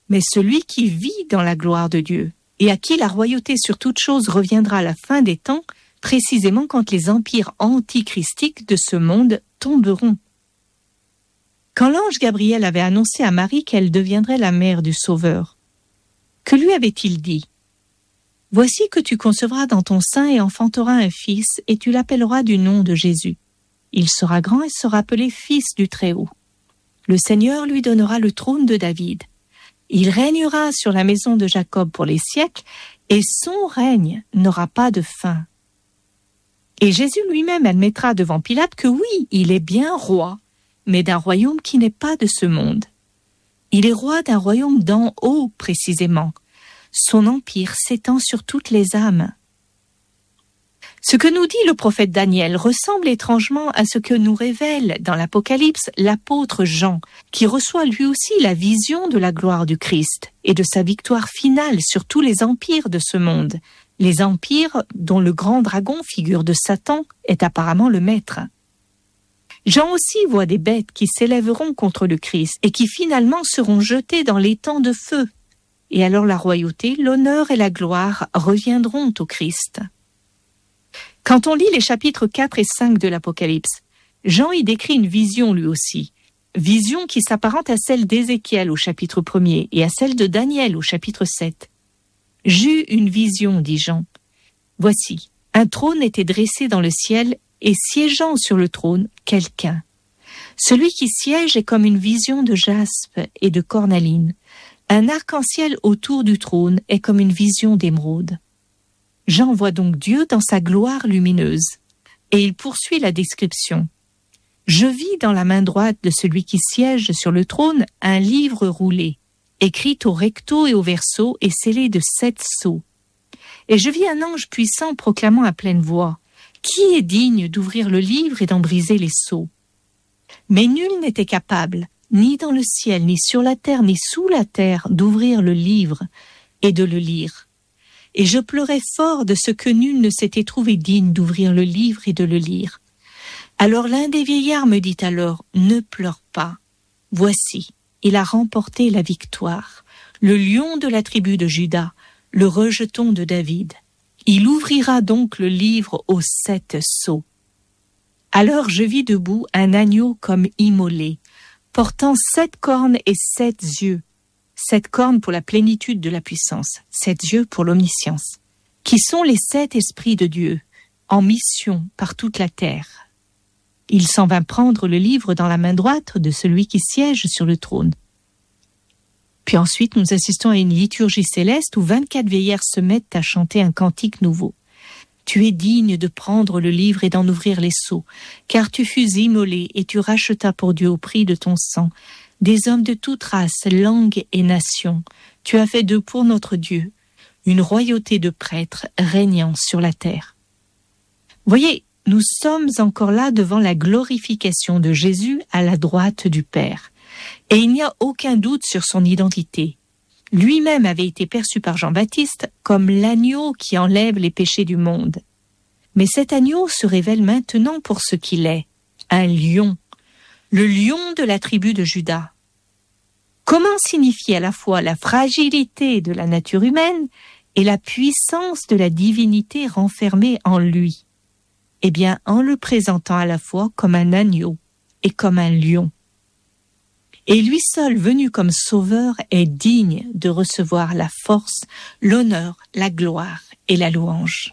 mais celui qui vit dans la gloire de Dieu, et à qui la royauté sur toute chose reviendra à la fin des temps, précisément quand les empires antichristiques de ce monde tomberont. Quand l'ange Gabriel avait annoncé à Marie qu'elle deviendrait la mère du Sauveur, que lui avait-il dit ? « Voici que tu concevras dans ton sein et enfanteras un fils, et tu l'appelleras du nom de Jésus. Il sera grand et sera appelé Fils du Très-Haut. Le Seigneur lui donnera le trône de David. Il régnera sur la maison de Jacob pour les siècles, et son règne n'aura pas de fin. » Et Jésus lui-même admettra devant Pilate que oui, il est bien roi, mais d'un royaume qui n'est pas de ce monde. Il est roi d'un royaume d'en haut, précisément. Son empire s'étend sur toutes les âmes. Ce que nous dit le prophète Daniel ressemble étrangement à ce que nous révèle dans l'Apocalypse l'apôtre Jean, qui reçoit lui aussi la vision de la gloire du Christ et de sa victoire finale sur tous les empires de ce monde, les empires dont le grand dragon, figure de Satan, est apparemment le maître. Jean aussi voit des bêtes qui s'élèveront contre le Christ et qui finalement seront jetées dans l'étang de feu. Et alors la royauté, l'honneur et la gloire reviendront au Christ. Quand on lit les chapitres 4 et 5 de l'Apocalypse, Jean y décrit une vision lui aussi, vision qui s'apparente à celle d'Ézéchiel au chapitre 1er et à celle de Daniel au chapitre 7. « J'eus une vision, dit Jean. Voici, un trône était dressé dans le ciel et siégeant sur le trône, quelqu'un. Celui qui siège est comme une vision de jaspe et de cornaline. Un arc-en-ciel autour du trône est comme une vision d'émeraude. Jean voit donc Dieu dans sa gloire lumineuse. Et il poursuit la description. Je vis dans la main droite de celui qui siège sur le trône un livre roulé, écrit au recto et au verso et scellé de 7 sceaux. Et je vis un ange puissant proclamant à pleine voix, « Qui est digne d'ouvrir le livre et d'en briser les sceaux ?» Mais nul n'était capable, ni dans le ciel, ni sur la terre, ni sous la terre, d'ouvrir le livre et de le lire. Et je pleurais fort de ce que nul ne s'était trouvé digne d'ouvrir le livre et de le lire. Alors l'un des vieillards me dit alors, « Ne pleure pas. Voici, il a remporté la victoire, le lion de la tribu de Juda, le rejeton de David. Il ouvrira donc le livre aux 7 sceaux. » Alors je vis debout un agneau comme immolé, portant 7 cornes et 7 yeux. 7 cornes pour la plénitude de la puissance, 7 yeux pour l'omniscience, qui sont les 7 esprits de Dieu, en mission par toute la terre. Il s'en vint prendre le livre dans la main droite de celui qui siège sur le trône. Puis ensuite, nous assistons à une liturgie céleste où 24 vieillards se mettent à chanter un cantique nouveau. Tu es digne de prendre le livre et d'en ouvrir les sceaux, car tu fus immolé et tu rachetas pour Dieu au prix de ton sang des hommes de toute race, langue et nation. Tu as fait d'eux pour notre Dieu une royauté de prêtres régnant sur la terre. Voyez, nous sommes encore là devant la glorification de Jésus à la droite du Père. Et il n'y a aucun doute sur son identité. Lui-même avait été perçu par Jean-Baptiste comme l'agneau qui enlève les péchés du monde. Mais cet agneau se révèle maintenant pour ce qu'il est, un lion, le lion de la tribu de Juda. Comment signifier à la fois la fragilité de la nature humaine et la puissance de la divinité renfermée en lui? Eh bien, en le présentant à la fois comme un agneau et comme un lion. Et lui seul, venu comme sauveur, est digne de recevoir la force, l'honneur, la gloire et la louange.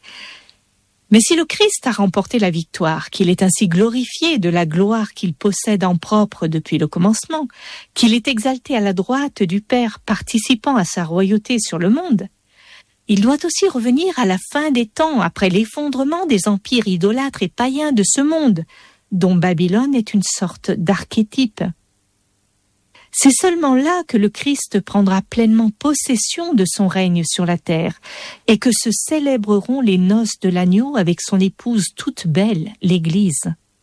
Mais si le Christ a remporté la victoire, qu'il est ainsi glorifié de la gloire qu'il possède en propre depuis le commencement, qu'il est exalté à la droite du Père, participant à sa royauté sur le monde, il doit aussi revenir à la fin des temps, après l'effondrement des empires idolâtres et païens de ce monde, dont Babylone est une sorte d'archétype. C'est seulement là que le Christ prendra pleinement possession de son règne sur la terre et que se célébreront les noces de l'agneau avec son épouse toute belle, l'Église.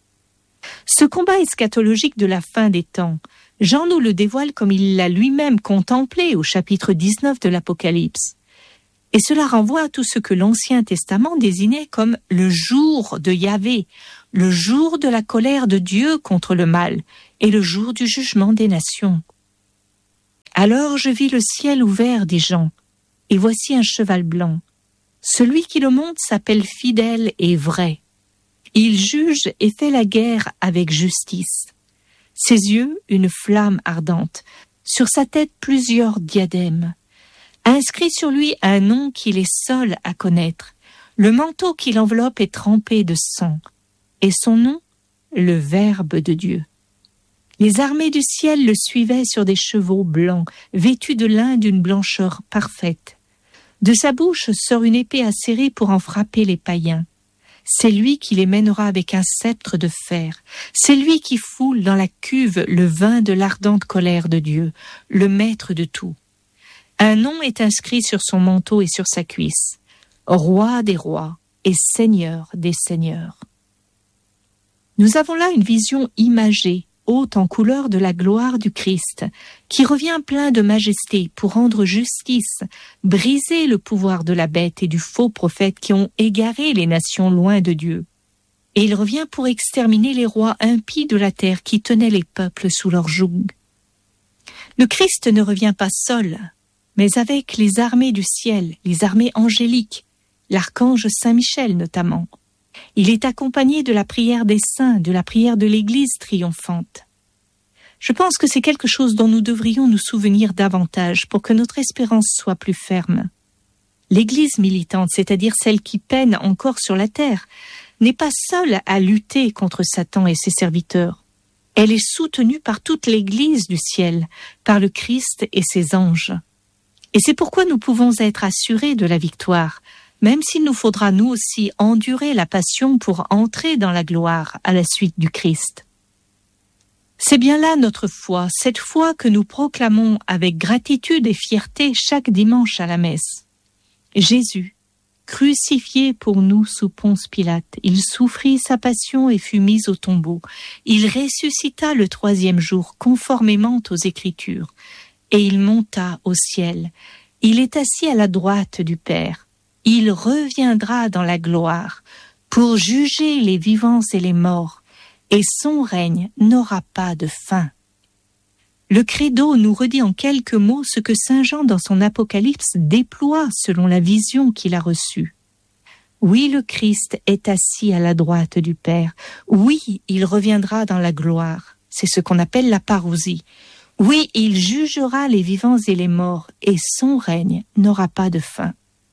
Ce combat eschatologique de la fin des temps, Jean nous le dévoile comme il l'a lui-même contemplé au chapitre 19 de l'Apocalypse. Et cela renvoie à tout ce que l'Ancien Testament désignait comme le jour de Yahvé, le jour de la colère de Dieu contre le mal et le jour du jugement des nations. Alors je vis le ciel ouvert, dit Jean, et voici un cheval blanc. Celui qui le monte s'appelle Fidèle et Vrai. Il juge et fait la guerre avec justice. Ses yeux, une flamme ardente. Sur sa tête, plusieurs diadèmes. Inscrit sur lui un nom qu'il est seul à connaître. Le manteau qui l'enveloppe est trempé de sang. Et son nom, le Verbe de Dieu. Les armées du ciel le suivaient sur des chevaux blancs, vêtus de lin d'une blancheur parfaite. De sa bouche sort une épée acérée pour en frapper les païens. C'est lui qui les mènera avec un sceptre de fer. C'est lui qui foule dans la cuve le vin de l'ardente colère de Dieu, le maître de tout. Un nom est inscrit sur son manteau et sur sa cuisse. Roi des rois et Seigneur des seigneurs. Nous avons là une vision imagée, haute en couleur de la gloire du Christ, qui revient plein de majesté pour rendre justice, briser le pouvoir de la bête et du faux prophète qui ont égaré les nations loin de Dieu. Et il revient pour exterminer les rois impies de la terre qui tenaient les peuples sous leur joug. Le Christ ne revient pas seul, mais avec les armées du ciel, les armées angéliques, l'archange Saint-Michel notamment. Il est accompagné de la prière des saints, de la prière de l'Église triomphante. Je pense que c'est quelque chose dont nous devrions nous souvenir davantage pour que notre espérance soit plus ferme. L'Église militante, c'est-à-dire celle qui peine encore sur la terre, n'est pas seule à lutter contre Satan et ses serviteurs. Elle est soutenue par toute l'Église du ciel, par le Christ et ses anges. Et c'est pourquoi nous pouvons être assurés de la victoire, même s'il nous faudra nous aussi endurer la passion pour entrer dans la gloire à la suite du Christ. C'est bien là notre foi, cette foi que nous proclamons avec gratitude et fierté chaque dimanche à la messe. Jésus, crucifié pour nous sous Ponce Pilate, il souffrit sa passion et fut mis au tombeau. Il ressuscita le 3e jour, conformément aux Écritures, et il monta au ciel. Il est assis à la droite du Père. Il reviendra dans la gloire pour juger les vivants et les morts, et son règne n'aura pas de fin. Le credo nous redit en quelques mots ce que Saint Jean dans son Apocalypse déploie selon la vision qu'il a reçue. Oui, le Christ est assis à la droite du Père. Oui, il reviendra dans la gloire. C'est ce qu'on appelle la parousie. Oui, il jugera les vivants et les morts, et son règne n'aura pas de fin.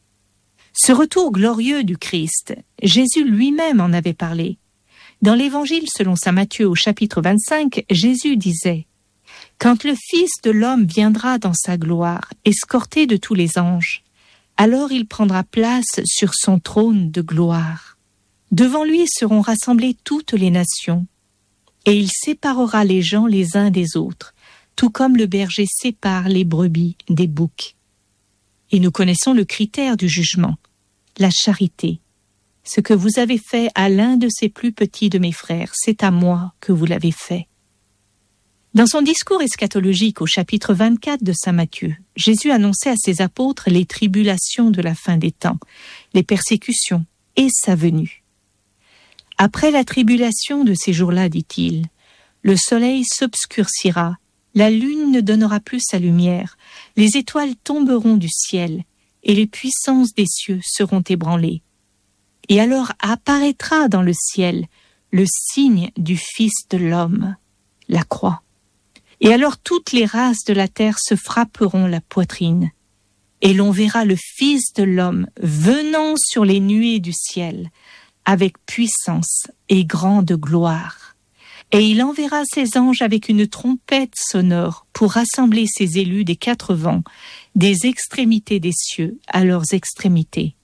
Ce retour glorieux du Christ, Jésus lui-même en avait parlé. Dans l'Évangile selon saint Matthieu au chapitre 25, Jésus disait « Quand le Fils de l'homme viendra dans sa gloire, escorté de tous les anges, alors il prendra place sur son trône de gloire. Devant lui seront rassemblées toutes les nations, et il séparera les gens les uns des autres, tout comme le berger sépare les brebis des boucs. » Et nous connaissons le critère du jugement, la charité. Ce que vous avez fait à l'un de ces plus petits de mes frères, c'est à moi que vous l'avez fait. Dans son discours eschatologique au chapitre 24 de saint Matthieu, Jésus annonçait à ses apôtres les tribulations de la fin des temps, les persécutions et sa venue. Après la tribulation de ces jours-là, dit-il, le soleil s'obscurcira, la lune ne donnera plus sa lumière, les étoiles tomberont du ciel, et les puissances des cieux seront ébranlées. Et alors apparaîtra dans le ciel le signe du Fils de l'homme, la croix. Et alors toutes les races de la terre se frapperont la poitrine, et l'on verra le Fils de l'homme venant sur les nuées du ciel, avec puissance et grande gloire. Et il enverra ses anges avec une trompette sonore pour rassembler ses élus des 4 vents, des extrémités des cieux à leurs extrémités.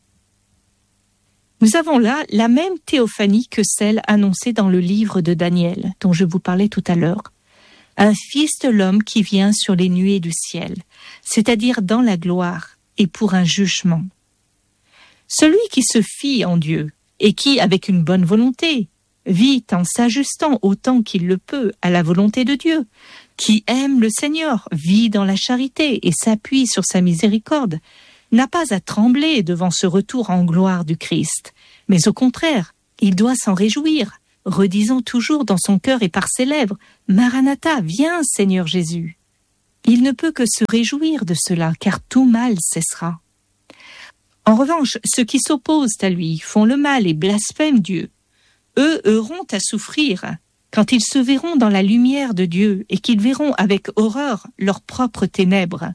Nous avons là la même théophanie que celle annoncée dans le livre de Daniel, dont je vous parlais tout à l'heure. Un Fils de l'homme qui vient sur les nuées du ciel, c'est-à-dire dans la gloire et pour un jugement. Celui qui se fie en Dieu et qui, avec une bonne volonté, vit en s'ajustant autant qu'il le peut à la volonté de Dieu, qui aime le Seigneur, vit dans la charité et s'appuie sur sa miséricorde, n'a pas à trembler devant ce retour en gloire du Christ, mais au contraire, il doit s'en réjouir, redisant toujours dans son cœur et par ses lèvres « Maranatha, viens Seigneur Jésus ». Il ne peut que se réjouir de cela, car tout mal cessera. En revanche, ceux qui s'opposent à lui font le mal et blasphèment Dieu. Eux auront à souffrir quand ils se verront dans la lumière de Dieu et qu'ils verront avec horreur leurs propres ténèbres.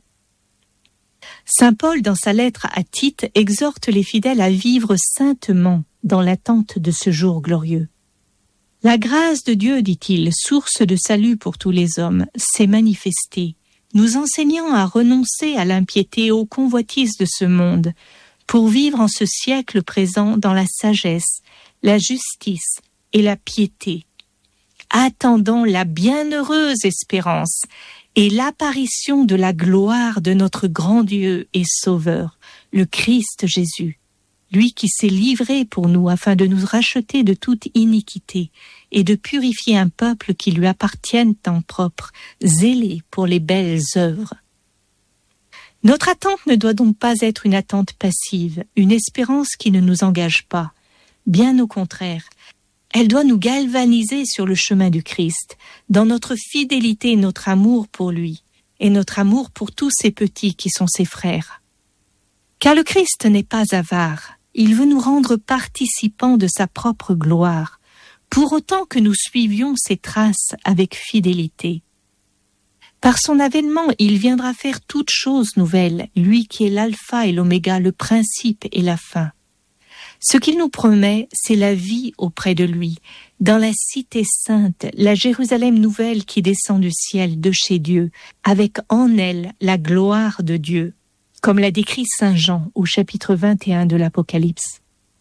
Saint Paul, dans sa lettre à Tite, exhorte les fidèles à vivre saintement dans l'attente de ce jour glorieux. La grâce de Dieu, dit-il, source de salut pour tous les hommes, s'est manifestée, nous enseignant à renoncer à l'impiété et aux convoitises de ce monde, pour vivre en ce siècle présent dans la sagesse, la justice et la piété, attendant la bienheureuse espérance et l'apparition de la gloire de notre grand Dieu et Sauveur, le Christ Jésus, lui qui s'est livré pour nous afin de nous racheter de toute iniquité et de purifier un peuple qui lui appartienne en propre, zélé pour les belles œuvres. Notre attente ne doit donc pas être une attente passive, une espérance qui ne nous engage pas. Bien au contraire, elle doit nous galvaniser sur le chemin du Christ, dans notre fidélité et notre amour pour lui, et notre amour pour tous ces petits qui sont ses frères. Car le Christ n'est pas avare, il veut nous rendre participants de sa propre gloire, pour autant que nous suivions ses traces avec fidélité. Par son avènement, il viendra faire toutes choses nouvelles, lui qui est l'alpha et l'oméga, le principe et la fin. Ce qu'il nous promet, c'est la vie auprès de lui, dans la cité sainte, la Jérusalem nouvelle qui descend du ciel, de chez Dieu, avec en elle la gloire de Dieu, comme l'a décrit saint Jean au chapitre 21 de l'Apocalypse.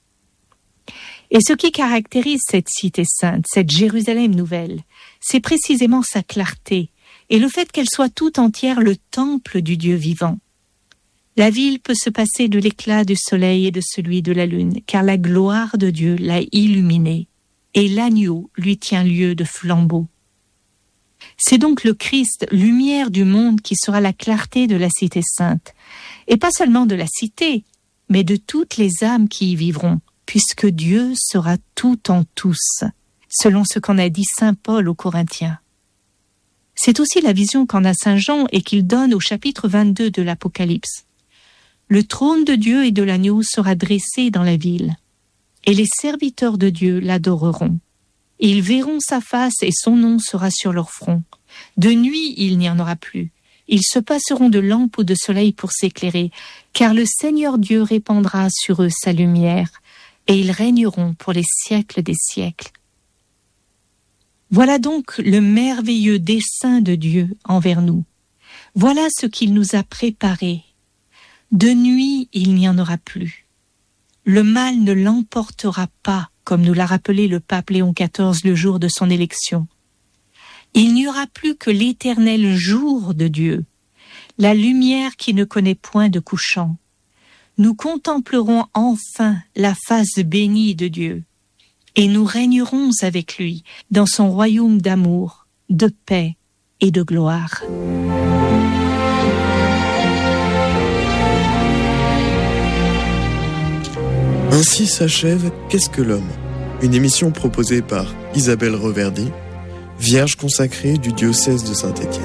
Et ce qui caractérise cette cité sainte, cette Jérusalem nouvelle, c'est précisément sa clarté, et le fait qu'elle soit tout entière le temple du Dieu vivant. La ville peut se passer de l'éclat du soleil et de celui de la lune, car la gloire de Dieu l'a illuminée, et l'agneau lui tient lieu de flambeau. C'est donc le Christ, lumière du monde, qui sera la clarté de la cité sainte, et pas seulement de la cité, mais de toutes les âmes qui y vivront, puisque Dieu sera tout en tous, selon ce qu'en a dit saint Paul aux Corinthiens. C'est aussi la vision qu'en a saint Jean et qu'il donne au chapitre 22 de l'Apocalypse. Le trône de Dieu et de l'agneau sera dressé dans la ville, et les serviteurs de Dieu l'adoreront. Ils verront sa face et son nom sera sur leur front. De nuit, il n'y en aura plus. Ils se passeront de lampe ou de soleil pour s'éclairer, car le Seigneur Dieu répandra sur eux sa lumière, et ils régneront pour les siècles des siècles. Voilà donc le merveilleux dessein de Dieu envers nous. Voilà ce qu'il nous a préparé. De nuit, il n'y en aura plus. Le mal ne l'emportera pas, comme nous l'a rappelé le pape Léon XIV le jour de son élection. Il n'y aura plus que l'éternel jour de Dieu, la lumière qui ne connaît point de couchant. Nous contemplerons enfin la face bénie de Dieu, et nous régnerons avec lui dans son royaume d'amour, de paix et de gloire. Ainsi s'achève Qu'est-ce que l'homme ? Une émission proposée par Isabelle Reverdy, vierge consacrée du diocèse de Saint-Étienne.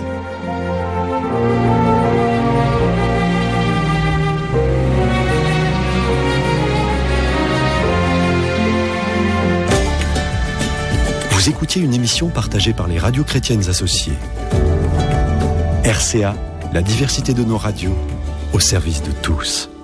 Vous écoutiez une émission partagée par les radios chrétiennes associées. RCA, la diversité de nos radios, au service de tous.